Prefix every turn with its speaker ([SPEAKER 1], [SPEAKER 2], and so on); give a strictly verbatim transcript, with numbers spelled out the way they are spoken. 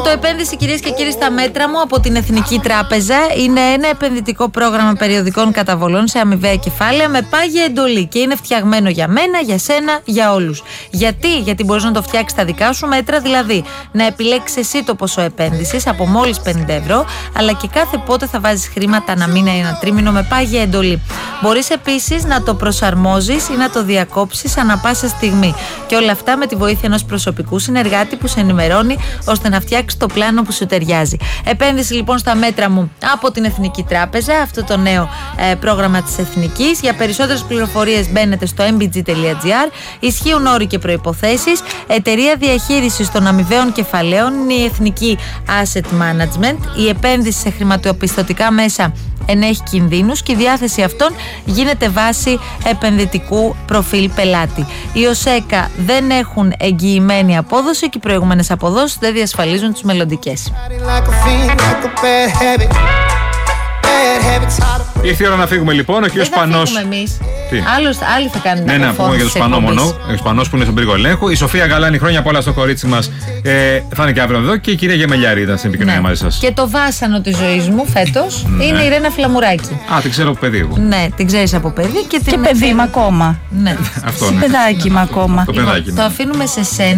[SPEAKER 1] το επένδυση, κυρίες και κύριοι, στα μέτρα μου από την Εθνική Τράπεζα είναι ένα επενδυτικό πρόγραμμα περιοδικών καταβολών σε αμοιβαία κεφάλαια με πάγια εντολή και είναι φτιαγμένο για μένα, για σένα, για όλους. Γιατί? Γιατί μπορείς να το φτιάξεις τα δικά σου μέτρα, δηλαδή να επιλέξεις εσύ το ποσό επένδυσης από μόλις πενήντα ευρώ, αλλά και κάθε πότε θα βάζεις χρήματα ένα μήνα ή ένα τρίμηνο με πάγια εντολή. Μπορείς επίσης να το προσαρμόζεις ή να το διακόψεις ανά πάσα στιγμή. Και όλα αυτά με τη βοήθεια ενός προσωπικού συνεργάτη που σε ενημερώνει ώστε να φτιάξεις το πλάνο που σου ταιριάζει. Επένδυση λοιπόν στα μέτρα μου από την Εθνική Τράπεζα, αυτό το νέο ε, πρόγραμμα της Εθνικής. Για περισσότερες πληροφορίες μπαίνετε στο εμ μπι τζι τελεία τζι άρ. Ισχύουν όροι και προϋποθέσεις. Εταιρεία διαχείρισης των αμοιβαίων κεφαλαίων είναι η Εθνική Asset Management. Η επένδυση σε χρηματοπιστωτικά μέσα ενέχει κινδύνους και η διάθεση αυτών γίνεται βάση επενδυτικού προφίλ πελάτη. Οι ΟΣΕΚΑ δεν έχουν εγγυημένη απόδοση και οι προηγούμενες αποδόσεις δεν διασφαλίζουν τις μελλοντικές.
[SPEAKER 2] Ήρθε η ώρα να φύγουμε λοιπόν. Ο κ. Σπανός.
[SPEAKER 1] Δεν θα φύγουμε εμείς. Άλλος, άλλοι θα κάνουν.
[SPEAKER 2] Ναι, να πούμε για το Σπανό μόνο. Ο Σπανός που είναι στον πύργο ελέγχου. Η Σοφία Γαλάνη, χρόνια πολλά στο κορίτσι μας. Ε, θα είναι και αύριο εδώ. Και η κυρία Γεμελιάρη ήταν στην επικοινωνία
[SPEAKER 1] ναι.
[SPEAKER 2] μαζί σας.
[SPEAKER 1] Και το βάσανο της ζωής μου φέτος ναι. είναι η Ρένα Φλαμουράκη.
[SPEAKER 2] Α, την ξέρω από παιδί εγώ.
[SPEAKER 1] Ναι, την ξέρεις από παιδί. Και,
[SPEAKER 3] και παιδί μ' ακόμα.
[SPEAKER 1] Ναι.
[SPEAKER 2] Αυτό ναι.
[SPEAKER 3] Παιδάκι μ' ακόμα.
[SPEAKER 2] Το παιδάκι.
[SPEAKER 1] Το αφήνουμε σε σένα.